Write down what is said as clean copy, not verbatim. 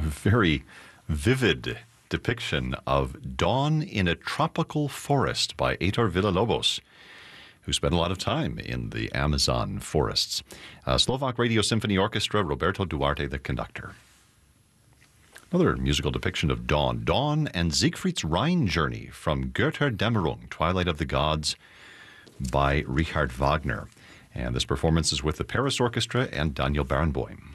very vivid depiction of Dawn in a Tropical Forest by Heitor Villa-Lobos, who spent a lot of time in the Amazon forests. Slovak Radio Symphony Orchestra, Roberto Duarte, the conductor. Another musical depiction of Dawn, Dawn and Siegfried's Rhine Journey from Götterdämmerung, Twilight of the Gods by Richard Wagner. And this performance is with the Paris Orchestra and Daniel Barenboim.